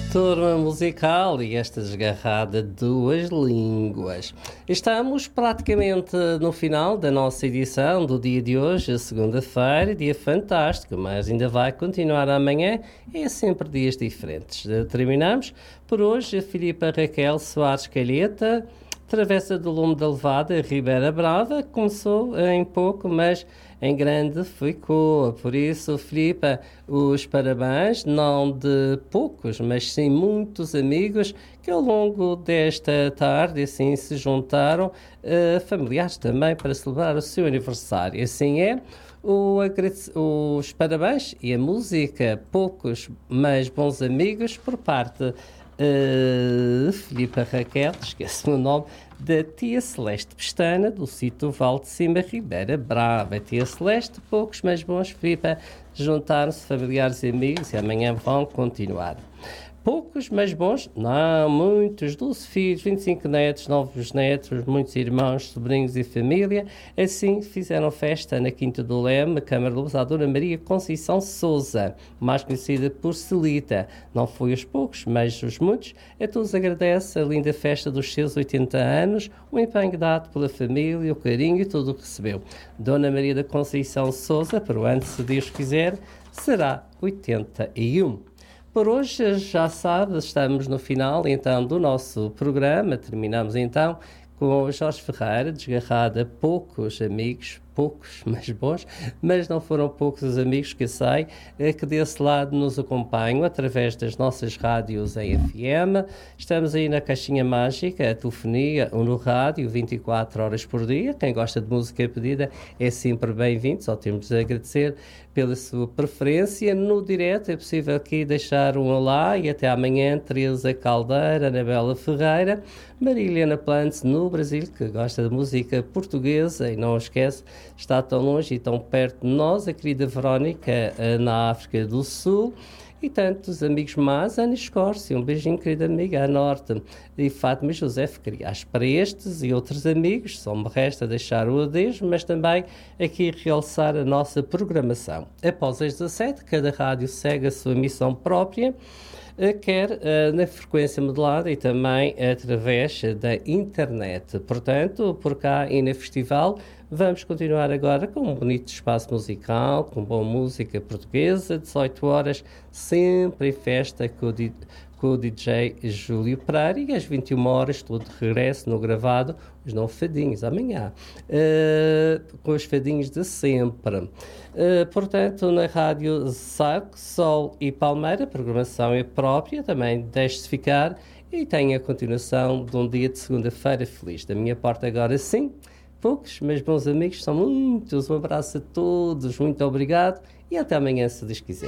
Turma musical e esta desgarrada duas línguas. Estamos praticamente no final da nossa edição do dia de hoje, segunda-feira, dia fantástico, mas ainda vai continuar amanhã, é sempre dias diferentes. Terminamos por hoje a Filipa Raquel Soares Calheta, Travessa do Lume da Levada, Ribeira Brava, começou em pouco, mas em grande ficou. Por isso, Filipa, os parabéns, não de poucos, mas sim muitos amigos que ao longo desta tarde assim se juntaram, familiares também, para celebrar o seu aniversário. Assim é. Os parabéns e a música, poucos, mas bons amigos, por parte Filipa Raquel, esqueci o nome, da tia Celeste Pestana, do sítio Val de Cima, Ribeira Brava. A tia Celeste, poucos, mas bons, Filipa, juntaram-se familiares e amigos e amanhã vão continuar. Poucos, mas bons? Não, muitos, 12 filhos, 25 netos, novos netos, muitos irmãos, sobrinhos e família. Assim fizeram festa na Quinta do Leme, Câmara de Luz, à Dona Maria Conceição Sousa, mais conhecida por Celita. Não foi os poucos, mas os muitos. A todos agradece a linda festa dos seus 80 anos, o empenho dado pela família, o carinho e tudo o que recebeu. Dona Maria da Conceição Sousa, para o ano, se Deus quiser, será 81. Por hoje, já sabe, estamos no final então do nosso programa. Terminamos então com o Jorge Ferreira, desgarrada, poucos amigos, poucos, mas bons, mas não foram poucos os amigos que eu sei que desse lado nos acompanham através das nossas rádios em FM. Estamos aí na Caixinha Mágica, a telefonia ou no rádio, 24 horas por dia. Quem gosta de música pedida é sempre bem-vindo, só temos de agradecer pela sua preferência. No direto é possível aqui deixar um olá e até amanhã. Teresa Caldeira, Anabela Ferreira, Marilena Plantes no Brasil, que gosta de música portuguesa e não esquece, está tão longe e tão perto de nós, a querida Verónica na África do Sul. E tantos amigos mais, Ana Escórcia, um beijinho, querida amiga, a Norte, e Fátima José Criás. Para estes e outros amigos, só me resta deixar o adeus, mas também aqui realçar a nossa programação. Após as 17, cada rádio segue a sua missão própria, quer na frequência modulada e também através da internet. Portanto, por cá e na Festival, vamos continuar agora com um bonito espaço musical, com boa música portuguesa, 18 horas, sempre em festa com o DJ Júlio Pereira, e às 21 horas, tudo de regresso no gravado, os não fadinhos, amanhã, com os fadinhos de sempre. Portanto, na rádio Sarco, Sol e Palmeira, a programação é própria, também deixe-se ficar e tem a continuação de um dia de segunda-feira feliz. Da minha parte agora sim, poucos, mas bons amigos, são muitos. Um abraço a todos, muito obrigado e até amanhã, se Deus quiser.